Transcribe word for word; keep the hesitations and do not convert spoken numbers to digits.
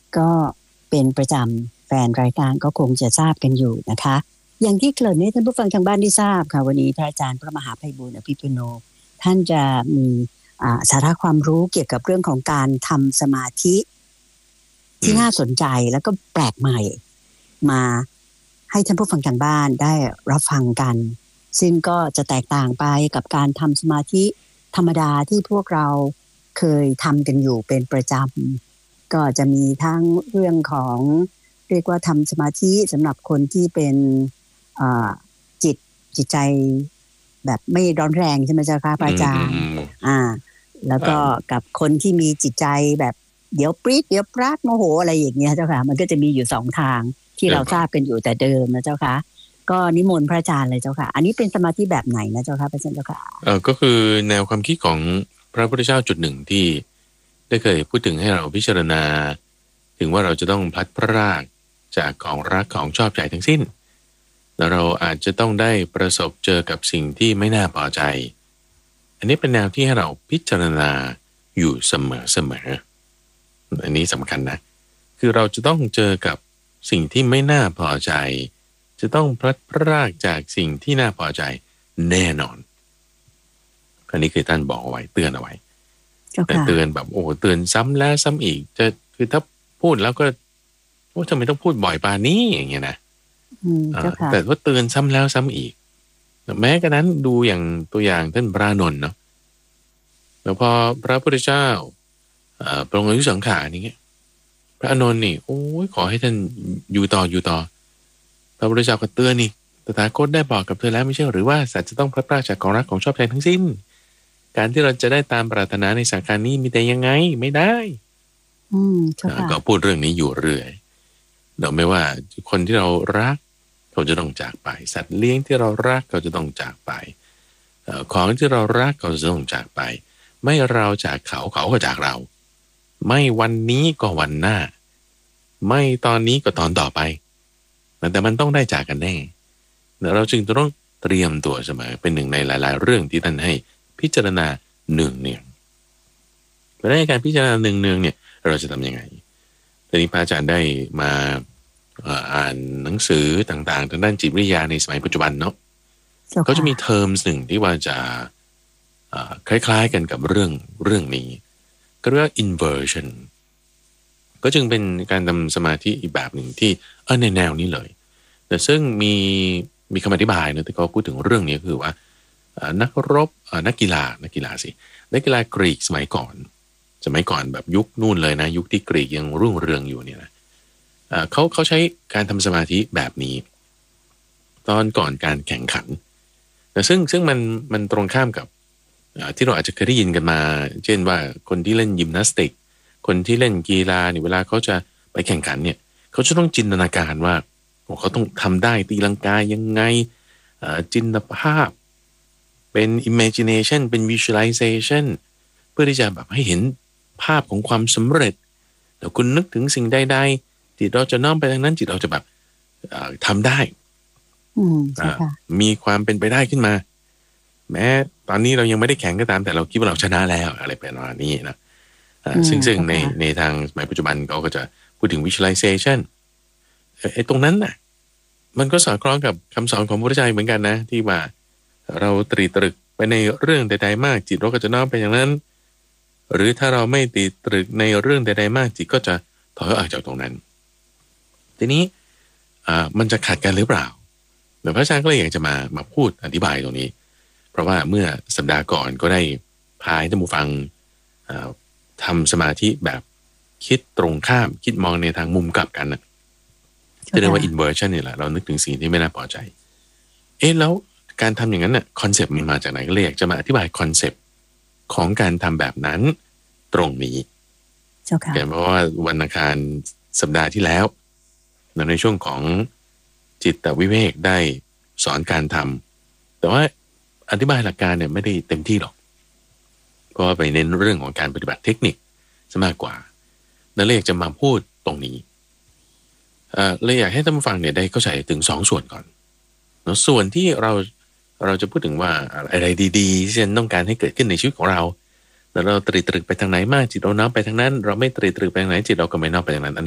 ก็เป็นประจำแฟนรายการก็คงจะทราบกันอยู่นะคะอย่างที่เกริ่นให้ท่านผู้ฟังทางบ้านได้ทราบค่ะวันนี้พระอาจารย์พระมหาไพบูลย์อภิปุโนท่านจะมีสาระความรู้เกี่ยวกับเรื่องของการทำสมาธิที่น่าสนใจแล้วก็แปลกใหม่มาให้ท่านผู้ฟังทางบ้านได้รับฟังกันซึ่งก็จะแตกต่างไปกับการทำสมาธิธรรมดาที่พวกเราเคยทำกันอยู่เป็นประจำก็จะมีทั้งเรื่องของเรียกว่าทำสมาธิสำหรับคนที่เป็นจิตจิตใจแบบไม่ร้อนแรงใช่ไหมเจ้าค่ะพระอาจารย์อ่าแล้วก็กับคนที่มีจิตใจแบบเดี๋ยวปรี๊ดเดี๋ยวปราดโมโหอะไรอย่างเงี้ยเจ้าค่ะมันก็จะมีอยู่สองทางที่เราทราบกันอยู่แต่เดิมนะเจ้าค่ะก็นิมนต์พระอาจารย์เลยเจ้าค่ะอันนี้เป็นสมาธิแบบไหนนะเจ้าค่ะพระอาจารย์เจ้าค่ะเออก็คือแนวความคิดของพระพุทธเจ้าจุดหนึ่งที่ได้เคยพูดถึงให้เราพิจารณาถึงว่าเราจะต้องพลัดพรากจากของรักของชอบใจทั้งสิ้นแล้วเราอาจจะต้องได้ประสบเจอกับสิ่งที่ไม่น่าพอใจอันนี้เป็นแนวที่ให้เราพิจารณาอยู่เสมอเสมออันนี้สำคัญนะคือเราจะต้องเจอกับสิ่งที่ไม่น่าพอใจจะต้องพลัดพรากจากสิ่งที่น่าพอใจแน่นอนอันนี้คือท่านบอกเอาไว้เตือนเอาไว้แต่เตือนแบบโอ้เตือนซ้ำแล้วซ้ำอีกจะคือถ้าพูดแล้วก็ว่าทำไมต้องพูดบ่อยปานนี้อย่างเงี้ยนะแต่ว่าเตือนซ้ำแล้วซ้ำอีกแม้กระนั้นดูอย่างตัวอย่างท่านพระอานนท์เนาะแล้วพอพระพุทธเจ้าปรงอายุสังขารอย่างเงี้ยพระอานนท์นี่โอ้ยขอให้ท่านอยู่ต่ออยู่ต่อพระพุทธเจ้าก็เตือนนี่ตถาคตได้บอกกับเธอแล้วไม่ใช่หรือว่าสัตว์จะต้องพลัดพรากจากของรักของชอบใจทั้งสิ้นการที่เราจะได้ตามปรารถนาในสังขารนี้มีแต่ยังไงไม่ได้อืมก็พูดเรื่องนี้อยู่เรื่อยเราไม่ว่าคนที่เรารักเขาจะต้องจากไปสัตว์เลี้ยงที่เรารักเขาจะต้องจากไปของที่เรารักเขาจะต้องจากไปไม่เราจากเขาเขาก็จากเราไม่วันนี้ก็วันหน้าไม่ตอนนี้ก็ตอนต่อไปแต่มันต้องได้จากกันแน่เราจึงต้องเตรียมตัวเสมอเป็นหนึ่งในหลายๆเรื่องที่ท่านให้พิจารณาเนืองเนืองแต่ในการพิจารณาเนืองเนืองเนี่ยเราจะทำยังไงตอนนี้พระอาจารย์ได้มาอ่านหนังสือต่างๆทางด้านจิตวิทยาในสมัยปัจจุบันเนาะเขาจะมีเทอมหนึ่งที่ว่าจะคล้ายๆกันกับเรื่องเรื่องนี้ก็เรียกว่า inversion ก็จึงเป็นการทำสมาธิอีกแบบหนึ่งที่เออในแนวนี้เลยแต่ซึ่งมีมีคำอธิบายนะที่เขาพูดถึงเรื่องนี้คือว่านักรบนักกีฬานักกีฬาสินักกีฬากรีกสมัยก่อนสมัยก่อนแบบยุคนู่นเลยนะยุคที่กรีกยังรุ่งเรืองอยู่เนี่ยนะเขาเขาใช้การทำสมาธิแบบนี้ตอนก่อนการแข่งขันแต่ซึ่งซึ่งมันมันตรงข้ามกับที่เราอาจจะเคยได้ยินกันมาเช่นว่าคนที่เล่นยิมนาสติกคนที่เล่นกีฬาเนี่ยเวลาเขาจะไปแข่งขันเนี่ยเขาจะต้องจินตนาการว่าเขาต้องทำได้ตีลังกายังไงจินตภาพเป็น imagination เป็น visualization เพื่อที่จะแบบให้เห็นภาพของความสำเร็จแล้วคุณนึกถึงสิ่งใดๆจิตเราจะน้อมไปทางนั้นจิตเราจะแบบทำได้มีความเป็นไปได้ขึ้นมาแม้ตอนนี้เรายังไม่ได้แข่งก็ตามแต่เราคิดว่าเราชนะแล้วอะไรประมาณนี้นะซึ่งซึ่งในในทางสมัยปัจจุบันเขาก็จะพูดถึง visualization ไอ้ตรงนั้นน่ะมันก็สอดคล้องกับคำสอนของพระพุทธเจ้าเหมือนกันนะที่ว่าเราตรีตรึกไปในเรื่องใดๆมากจิตเราก็จะน้อมไปอย่างนั้นหรือถ้าเราไม่ตรีตรึกในเรื่องใดๆมากจิตก็จะถอยออกจากตรงนั้นทีนี้อ่ามันจะขัดกันหรือเปล่าเดี๋ยวพระอาจารย์ก็เลยอยากจะมามาพูดอธิบายตรงนี้เพราะว่าเมื่อสัปดาห์ก่อนก็ได้พาให้ท่านผู้ฟังทำสมาธิแบบคิดตรงข้ามคิดมองในทางมุมกลับกันนะจะเรียกว่า inversion นี่แหละเรานึกถึงสิ่งที่ไม่น่าพอใจเอ๊ะแล้วการทำอย่างนั้นน่ะคอนเซปต์มันมาจากไหนก็เลยอยากจะมาอธิบายคอนเซปต์ของการทำแบบนั้นตรงนี้เพราะว่าวันอังคารสัปดาห์ที่แล้วในช่วงของจิตวิเวกได้สอนการทำแต่ว่าอธิบายหลักการเนี่ยไม่ได้เต็มที่หรอกเพราะว่าไปเน้นเรื่องของการปฏิบัติเทคนิคซะมากกว่านั่นเลยอยากจะมาพูดตรงนี้เอ่อเลยอยากให้ท่านผู้ฟังเนี่ยได้เข้าใจถึงสองส่วนก่อนเนาะส่วนที่เราเราจะพูดถึงว่าอะไรดีๆที่ต้องการให้เกิดขึ้นในชีวิตของเราแล้วเราตรีตรึกไปทางไหนมากจิตเราน้อมไปทางนั้นเราไม่ตรีตรึกไปทางไหนจิตเราก็ไม่น้อมไปทางนั้นอัน